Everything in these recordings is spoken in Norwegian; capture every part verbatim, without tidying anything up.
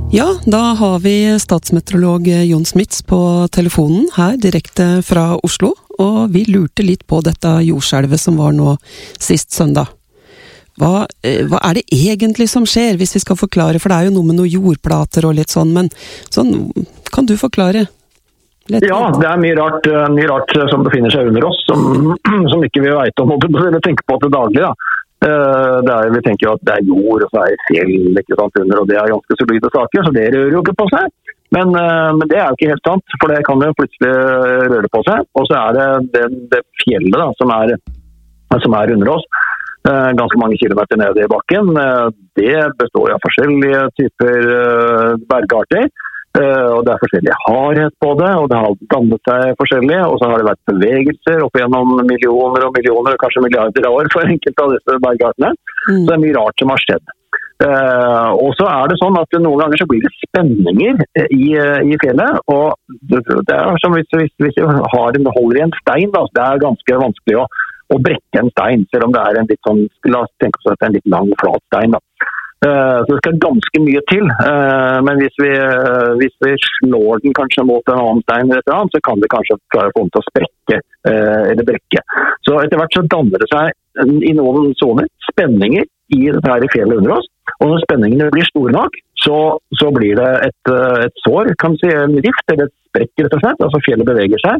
Ja, da har vi statsmeteorolog Jon Smits på telefonen her direkte fra Oslo, og vi lurte litt på dette jordskjelvet som var nå sist søndag. Hva, hva er det egentlig som skjer, hvis vi skal forklare, for det er jo noe med noen jordplater og litt sånn, men sånn, kan du forklare? Litt ja, det er mye rart, mye rart som befinner seg under oss, som, som ikke vi vet om, eller tenker på til daglig, da. Det er, vi tenker jo at det er jord, og så er det fjell, ikke sant, under, og det er ganske solide saker, så det rører jo ikke på seg. Men, men det er jo ikke helt sant, for det kan jo plutselig røre på seg. Og så er det det, det fjellet da, som er, som er under oss, ganske mange kilometer nede i bakken. Det består av forskjellige typer bergarter. Og det er forskjellig hardhet på det, og det har dannet seg forskjellig, og så har det vært bevegelser opp gjennom millioner og millioner, og kanskje milliarder av år for enkelte av disse bergartene. Mm. Så det er mye rart som har skjedd. Uh, og så er det sånn at noen ganger så blir det spenninger i, i fjellet, og det er som hvis, hvis, hvis du har en, holder i en stein, da, det er ganske vanskelig å, å brekke en stein, selv om det er en litt sånn, la oss tenke oss at det er en litt lang, flat stein da. Så det skal ganske mye til, men hvis vi, hvis vi slår den kanskje mot en annen stein eller et eller annet, så kan det kanskje klare å få den til å sprekke eller brekke. Så etter hvert så danner det seg i noen zoner spenninger i dette her i fjellet under oss, og når spenningene blir store nok, så, så blir det et, et sår, kan du si, en rift eller et sprekk rett og slett, altså fjellet beveger seg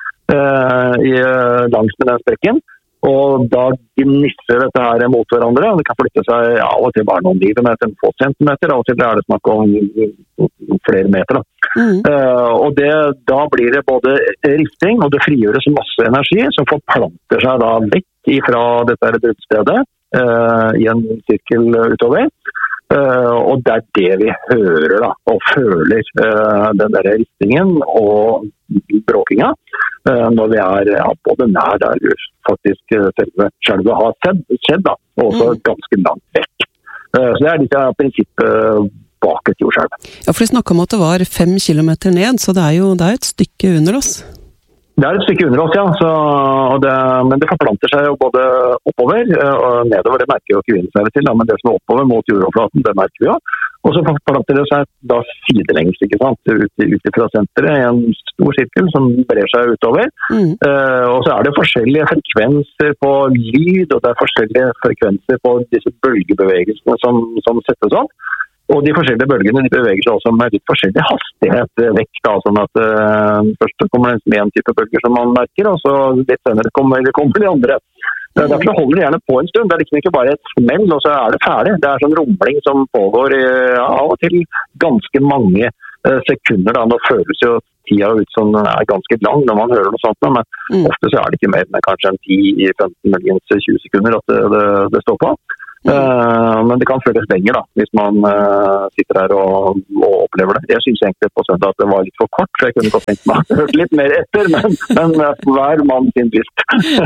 uh, i, langs med den sprekken. Og da gnisser dette her mot hverandre, og det kan flytte seg ja, av og til bare noen millimeter, få centimeter, av og til er det snakk om flere meter. Da. Mm. Uh, og det, da blir det både rifting, og det frigjøres masse energi, som forplanter seg da vekk fra dette bruddstedet uh, i en sirkel utover. Uh, og det er det vi hører da, og føler uh, den der riftingen og bråkinga uh, når vi er ja, både nær der faktisk uh, selve skjelvet har skjedd, skjedd da, og også mm. ganske langt vekk. Uh, så det er litt av prinsippet uh, bak et jordskjelv. Ja, for vi snakket om at det var fem kilometer ned, så det er jo det er et stykke under oss. Det er et stykke under oss, ja, så, og det, men det forplanter seg jo både oppover og nedover, det merker jo ikke vi seg til, da, men det som er oppover mot jordoverflaten, det merker vi jo. Og så forplanter det seg da sidelengs, ikke sant, ut, ut fra senteret i en stor sirkel som brer seg utover. Mm. Uh, og så er det forskjellige frekvenser på lyd, og det er forskjellige frekvenser på disse bølgebevegelsene som, som settes opp. Og de forskjellige bølgene de beveger seg også med litt forskjellig hastighet vekk, da, sånn at uh, først kommer det med en type bølger som man merker, og så litt senere kommer, kommer de andre. Mm. Derfor holder det gjerne på en stund. Det er liksom ikke bare et smell, og så er det ferdig. Det er sånn rumling som pågår i, ja, av og til ganske mange uh, sekunder. Da. Nå føles jo tida ut som den er ganske lang når man hører noe sånt, men mm. ofte så er det ikke mer enn kanskje en ti femten muligens tjue sekunder at det, det, det står på. Mm. Uh, men det kan føles lenger da, hvis man uh, sitter her og, og opplever det. Jeg synes egentlig på søndag at det var litt for kort, så jeg kunne godt tenkt meg å høre litt mer etter, men, men uh, hver mann sin lyst.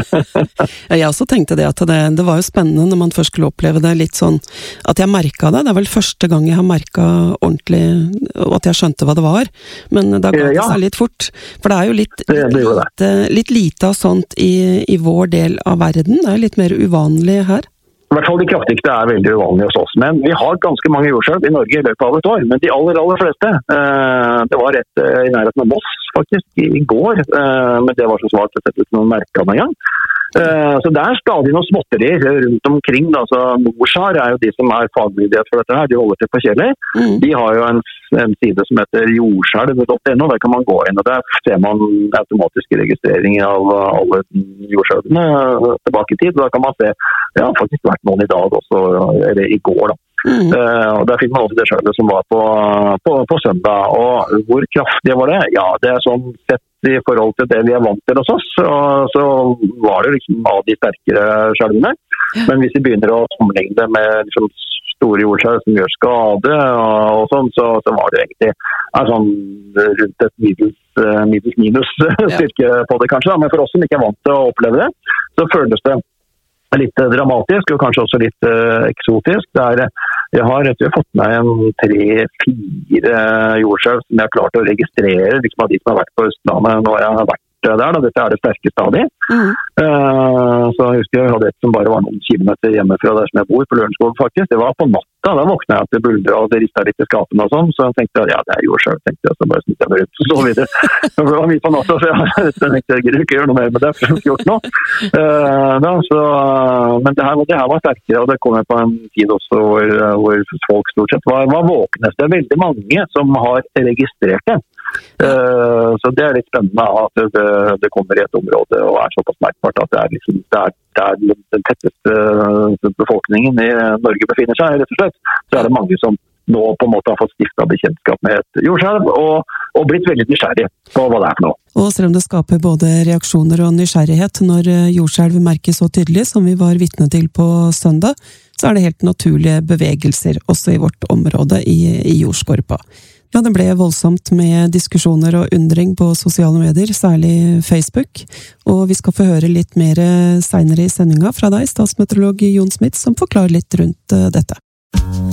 Jeg også tenkte det at det, det var jo spennende når man først skulle oppleve det litt sånn, at jeg merket det. Det er vel første gang jeg har merket ordentlig, og at jeg skjønte hva det var, men da ga det ja. seg litt fort. For det er jo litt, det, det lite, litt lite av sånt i, i vår del av verden. Det er litt mer uvanlig her. I hvert fall de kraftigste er veldig uvanlige hos oss, men vi har ganske mange jordskjelv i Norge i løpet av et år, men de aller, aller fleste, eh, det var rett eh, i nærheten av Moss faktisk i, i går, eh, men det var så svart at det ikke noen merket med en gang. Uh, så det er stadig noen småtterier rundt omkring da. Så Norsar er jo de som er fagmyndighet for dette her, de holder til på Kjeller. Mm. De har jo en, en side som heter jordskjelv punktum no, der kan man gå inn, og der ser man automatiske registreringer av alle jordskjelvene tilbake i tid, og der kan man se, det har faktisk vært noen i dag også, eller i går da. Mm. Uh, og der finner man også det skjelvet som var på, på, på søndag, og hvor kraftig var det? Ja, det er sånn sett i forhold til det vi er vant til hos oss, og så var det liksom av de sterkere skjelvene. Men hvis vi begynner å sammenligne det med liksom store jordskjelv som gjør skade og, og sånn, så, så var det egentlig er sånn rundt et middels, middels minus styrke på det kanskje, da. Men for oss som ikke er vant til å oppleve det, så føles det litt dramatisk, og kanskje også litt uh, eksotisk. Det er, jeg har rett og slett fått meg en tre-fire jordskjelv som jeg har klart å registrere, liksom av de som har vært på Østlandet når jeg har vært der. Da. Dette er det sterkeste av de. Mm. Uh, så jeg husker jeg hadde et som bare var noen kilometer hjemme fra der som jeg bor, på Lørenskog faktisk. Det var på natta, da våkna jeg til buldra og det ristet litt i skapene og sånn, så jeg tenkte ja, det er jo selv, tenkte jeg, så bare snitt jeg meg ut og så videre. Det var mye på natta, så jeg, jeg tenkte jeg gidder ikke gjøre noe mer med det, for jeg har ikke gjort noe. Uh, da, så, men det her, det her var sterkere, og det kom jeg på en tid også hvor, hvor folk stort sett var, var våkne. Det er veldig mange som har registrert det. Uh, så det er litt spennende at det, det kommer i et område og er såpass merkbart at det er, liksom, det er, det er den tetteste befolkningen i Norge befinner seg, rett og slett. Så er det mange som nå på en måte har fått stiftet bekjentskap med et jordskjelv og, og blitt veldig nysgjerrig på hva det er for noe. Og selv om det skaper både reaksjoner og nysgjerrighet når jordskjelv merkes så tydelig som vi var vitne til på søndag, så er det helt naturlige bevegelser også i vårt område i, i jordskorpa. Ja, det ble voldsomt med diskusjoner og undring på sosiale medier, særlig Facebook, og vi skal få høre litt mer senere i sendinga fra deg, statsmeteorolog Jon Smits, som forklarer litt rundt dette.